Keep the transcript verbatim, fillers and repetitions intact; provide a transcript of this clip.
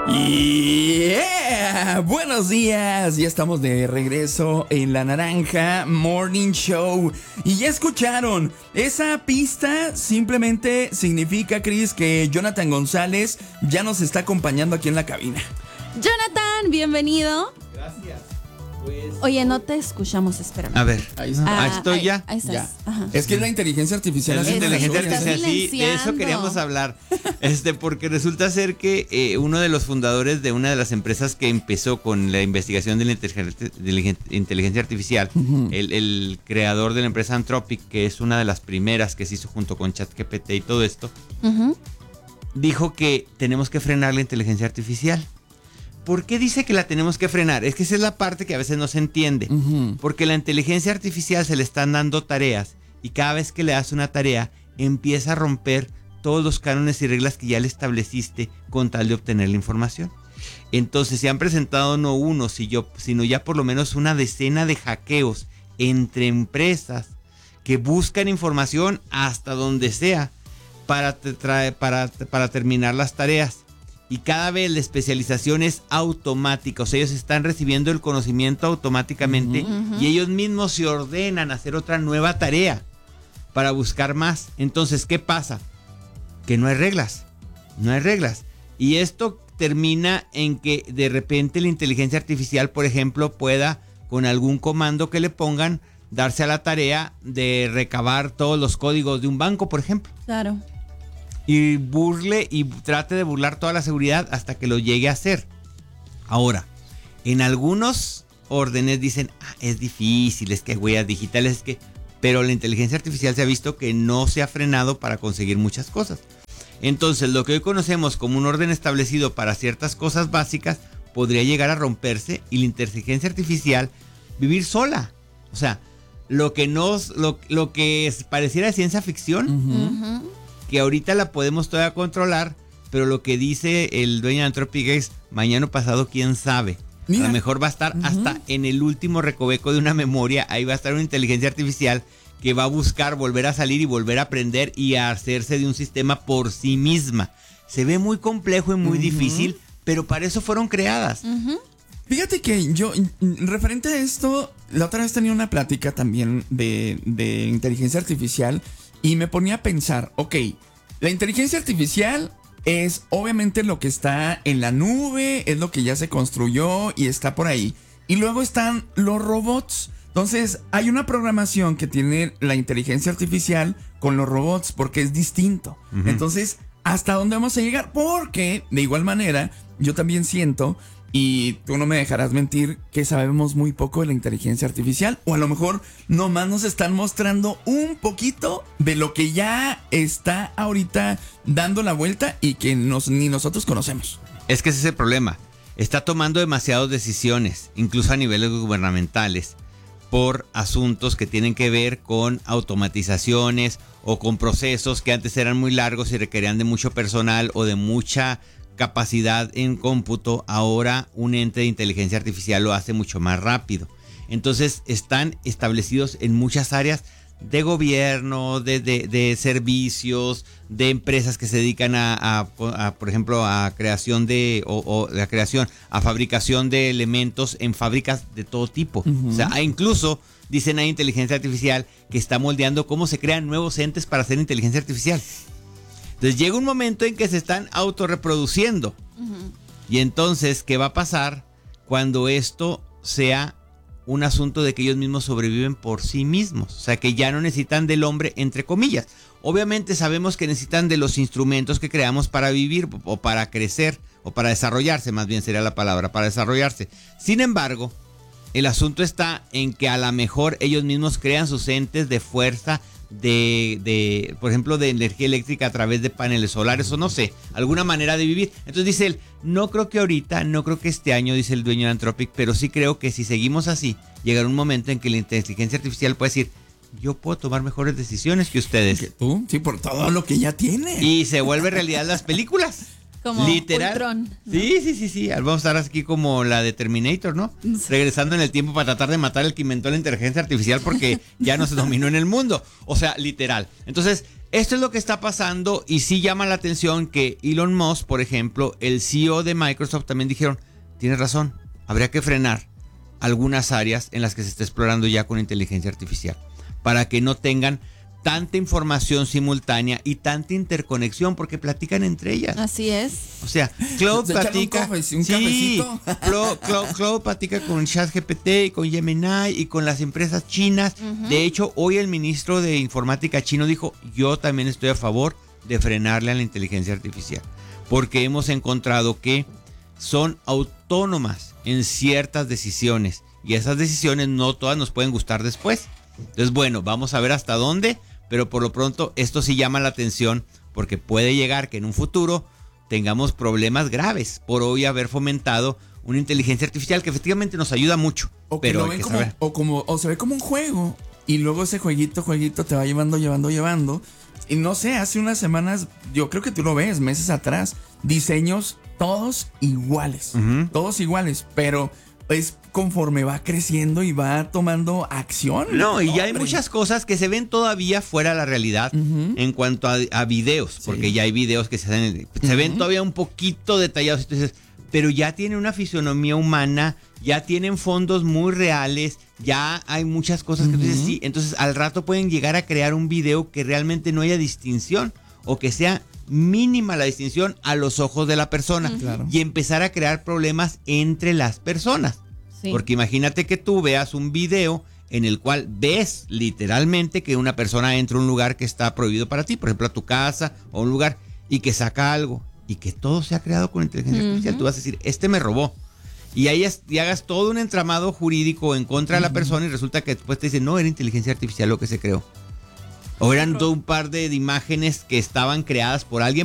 Yeah, buenos días, ya estamos de regreso en La Naranja Morning Show. Y ya escucharon, esa pista simplemente significa, Chris, que Jonathan González ya nos está acompañando aquí en la cabina. Jonathan, bienvenido. Gracias. Pues... Oye, no te escuchamos, espérame. A ver, Ahí está. Ah, Ah, estoy ahí, ya. Ahí estás. Ya. Ajá. Es que es la inteligencia artificial. Es hace inteligencia estas cosas. artificial, sí, de eso silenciando. queríamos hablar. Este, porque resulta ser que eh, uno de los fundadores de una de las empresas que empezó con la investigación de la inteligencia, de la inteligencia artificial, uh-huh. el, el creador de la empresa Anthropic, que es una de las primeras que se hizo junto con ChatGPT y todo esto, uh-huh. dijo que tenemos que frenar la inteligencia artificial. ¿Por qué dice que la tenemos que frenar? Es que esa es la parte que a veces no se entiende. Uh-huh. Porque la inteligencia artificial se le están dando tareas y cada vez que le das una tarea empieza a romper todos los cánones y reglas que ya le estableciste con tal de obtener la información. Entonces se han presentado no uno, sino ya por lo menos una decena de hackeos entre empresas que buscan información hasta donde sea para, tra- para, para terminar las tareas. Y cada vez la especialización es automática, o sea, ellos están recibiendo el conocimiento automáticamente uh-huh. y ellos mismos se ordenan a hacer otra nueva tarea para buscar más. Entonces, ¿qué pasa? Que no hay reglas, no hay reglas. Y esto termina en que de repente la inteligencia artificial, por ejemplo, pueda, con algún comando que le pongan, darse a la tarea de recabar todos los códigos de un banco, por ejemplo. Claro. Y burle y trate de burlar toda la seguridad hasta que lo llegue a hacer. Ahora, en algunos órdenes dicen, ah, es difícil, es que hay huellas digitales, es que... Pero la inteligencia artificial se ha visto que no se ha frenado para conseguir muchas cosas. Entonces, lo que hoy conocemos como un orden establecido para ciertas cosas básicas podría llegar a romperse y la inteligencia artificial vivir sola. O sea, lo que nos, lo, lo que es, pareciera ciencia ficción... Uh-huh. que ahorita la podemos todavía controlar, pero lo que dice el dueño de Anthropic es, mañana o pasado, quién sabe. Mira. A lo mejor va a estar uh-huh. hasta en el último recoveco de una memoria, ahí va a estar una inteligencia artificial que va a buscar volver a salir y volver a aprender y a hacerse de un sistema por sí misma. Se ve muy complejo y muy uh-huh. difícil, pero para eso fueron creadas. Uh-huh. Fíjate que yo, referente a esto, la otra vez tenía una plática también de, de inteligencia artificial. Y me ponía a pensar, ok, la inteligencia artificial es obviamente lo que está en la nube, es lo que ya se construyó y está por ahí. Y luego están los robots. Entonces, hay una programación que tiene la inteligencia artificial con los robots porque es distinto. Uh-huh. Entonces, ¿hasta dónde vamos a llegar? Porque, de igual manera, yo también siento... Y tú no me dejarás mentir que sabemos muy poco de la inteligencia artificial. O a lo mejor nomás nos están mostrando un poquito de lo que ya está ahorita dando la vuelta y que nos, ni nosotros conocemos. Es que ese es el problema. Está tomando demasiadas decisiones, incluso a niveles gubernamentales, por asuntos que tienen que ver con automatizaciones o con procesos que antes eran muy largos y requerían de mucho personal o de mucha... capacidad en cómputo. Ahora un ente de inteligencia artificial lo hace mucho más rápido. Entonces están establecidos en muchas áreas de gobierno, de, de, de servicios, de empresas que se dedican a, a, a por ejemplo, a creación de, o, o la creación, a fabricación de elementos en fábricas de todo tipo. Uh-huh. O sea, incluso dicen hay inteligencia artificial que está moldeando cómo se crean nuevos entes para hacer inteligencia artificial. Entonces llega un momento en que se están autorreproduciendo. Uh-huh. Y entonces, ¿qué va a pasar cuando esto sea un asunto de que ellos mismos sobreviven por sí mismos? O sea, que ya no necesitan del hombre, entre comillas. Obviamente sabemos que necesitan de los instrumentos que creamos para vivir o para crecer o para desarrollarse, más bien sería la palabra, para desarrollarse. Sin embargo, el asunto está en que a lo mejor ellos mismos crean sus entes de fuerza, De, de, por ejemplo, de energía eléctrica a través de paneles solares o no sé, alguna manera de vivir. Entonces dice él, no creo que ahorita, no creo que este año, dice el dueño de Anthropic, pero sí creo que si seguimos así, llegará un momento en que la inteligencia artificial puede decir, yo puedo tomar mejores decisiones que ustedes. ¿Que tú? Sí, por todo lo que ya tiene. Y se vuelve realidad las películas. Como literal. Ultron, ¿no? Sí, sí, sí, sí. Vamos a estar aquí como la de Terminator, ¿no? Sí. Regresando en el tiempo para tratar de matar al que inventó la inteligencia artificial porque ya nos dominó en el mundo. O sea, literal. Entonces, esto es lo que está pasando y sí llama la atención que Elon Musk, por ejemplo, el C E O de Microsoft también dijeron, tienes razón, habría que frenar algunas áreas en las que se está explorando ya con inteligencia artificial para que no tengan tanta información simultánea y tanta interconexión porque platican entre ellas. Así es. O sea, Cloud Se echan platica, un cafe- un sí, cafecito. Cloud, Cloud, Cloud platica con ChatGPT y con Gemini y con las empresas chinas. Ujú. De hecho, hoy el ministro de Informática chino dijo, yo también estoy a favor de frenarle a la inteligencia artificial porque hemos encontrado que son autónomas en ciertas decisiones y esas decisiones no todas nos pueden gustar después. Entonces, bueno, vamos a ver hasta dónde, pero por lo pronto esto sí llama la atención porque puede llegar que en un futuro tengamos problemas graves por hoy haber fomentado una inteligencia artificial que efectivamente nos ayuda mucho. O que pero lo hay ven que como, saber. o como, o se ve como un juego. Y luego ese jueguito, jueguito te va llevando, llevando, llevando. Y no sé, hace unas semanas, yo creo que tú lo ves, meses atrás, diseños todos iguales. Ujú. Todos iguales, pero es conforme va creciendo y va tomando acción. No, y ya hay Hombre. muchas cosas que se ven todavía fuera de la realidad Ujú. en cuanto a, a videos, porque Sí. ya hay videos que se, hacen, se ven Ujú. todavía un poquito detallados, entonces, pero ya tiene una fisonomía humana, ya tienen fondos muy reales, ya hay muchas cosas que tú dices, Ujú. sí, entonces al rato pueden llegar a crear un video que realmente no haya distinción o que sea mínima la distinción a los ojos de la persona Claro. y empezar a crear problemas entre las personas. Sí. Porque imagínate que tú veas un video en el cual ves literalmente que una persona entra a un lugar que está prohibido para ti, por ejemplo a tu casa o un lugar, y que saca algo y que todo se ha creado con inteligencia Ujú. artificial. Tú vas a decir, este me robó. Y ahí es- y hagas todo un entramado jurídico en contra de la persona y resulta que después te dicen, no, era inteligencia artificial lo que se creó. O eran todo un par de, de imágenes que estaban creadas por alguien